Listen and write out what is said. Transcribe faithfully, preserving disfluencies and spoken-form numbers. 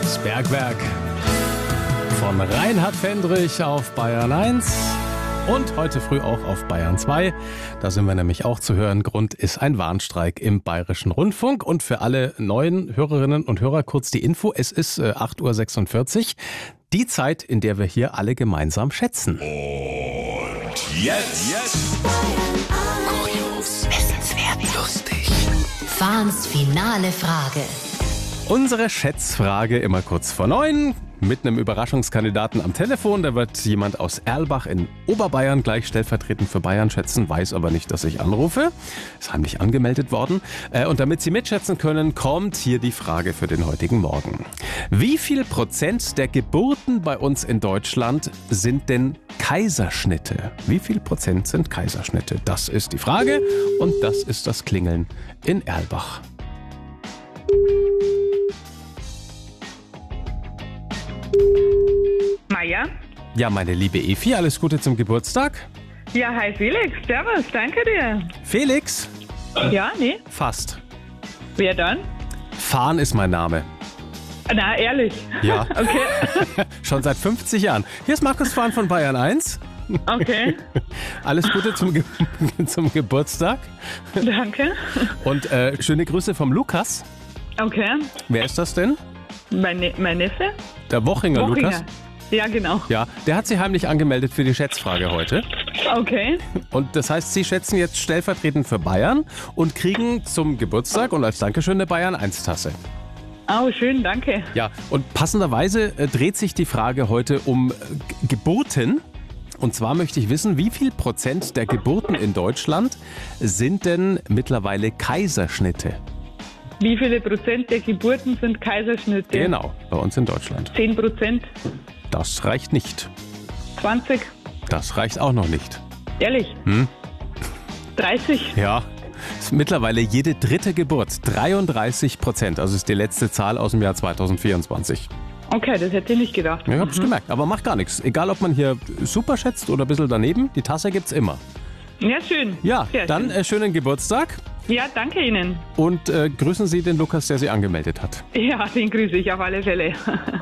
Das Bergwerk von Reinhard Fendrich auf Bayern eins und heute früh auch auf Bayern zwei. Da sind wir nämlich auch zu hören. Grund ist ein Warnstreik im Bayerischen Rundfunk. Und für alle neuen Hörerinnen und Hörer kurz die Info. Es ist äh, acht Uhr sechsundvierzig. Die Zeit, in der wir hier alle gemeinsam schätzen. Und jetzt, jetzt. Kurios, wissenswert, lustig. Fahns finale Frage. Unsere Schätzfrage immer kurz vor neun. Mit einem Überraschungskandidaten am Telefon. Da wird jemand aus Erlbach in Oberbayern gleich stellvertretend für Bayern schätzen, weiß aber nicht, dass ich anrufe. Ist heimlich angemeldet worden. Und damit Sie mitschätzen können, kommt hier die Frage für den heutigen Morgen. Wie viel Prozent der Geburten bei uns in Deutschland sind denn Kaiserschnitte? Wie viel Prozent sind Kaiserschnitte? Das ist die Frage und das ist das Klingeln in Erlbach. Maja? Ja, meine liebe Efi, alles Gute zum Geburtstag. Ja, hi Felix, servus, danke dir. Felix? Ja, nee, Fast. wer dann? Fahn ist mein Name. Na, ehrlich? Ja. Okay, Schon seit fünfzig Jahren. Hier ist Markus Fahn von Bayern eins. okay, Alles Gute zum, Ge zum Geburtstag. danke. Und äh, schöne Grüße vom Lukas. Okay, Wer ist das denn? mein, ne mein Neffe? Der Wochinger, Wochinger. Lukas. Ja, genau. Ja, der hat sich heimlich angemeldet für die Schätzfrage heute. Okay, Und das heißt, Sie schätzen jetzt stellvertretend für Bayern und kriegen zum Geburtstag und als Dankeschön eine Bayern eins Tasse. oh, schön, danke. Ja, und passenderweise äh, dreht sich die Frage heute um äh, G- Geburten. Und zwar möchte ich wissen, wie viel Prozent der Geburten in Deutschland sind denn mittlerweile Kaiserschnitte? Wie viele Prozent der Geburten sind Kaiserschnitte? Genau, bei uns in Deutschland. Zehn Prozent? Das reicht nicht. zwanzig? Das reicht auch noch nicht. Ehrlich? Hm? dreißig? Ja, ist mittlerweile jede dritte Geburt, dreiunddreißig Prozent. Also ist die letzte Zahl aus dem Jahr zweitausendvierundzwanzig. Okay, das hätte ich nicht gedacht. Ja, ich hab's gemerkt, aber macht gar nichts. Egal, ob man hier super schätzt oder ein bisschen daneben, die Tasse gibt's immer. Ja, schön. Ja, Sehr dann schön. äh, schönen Geburtstag Ja, danke Ihnen. und äh, grüßen Sie den Lukas, der Sie angemeldet hat. Ja, den grüße ich auf alle Fälle.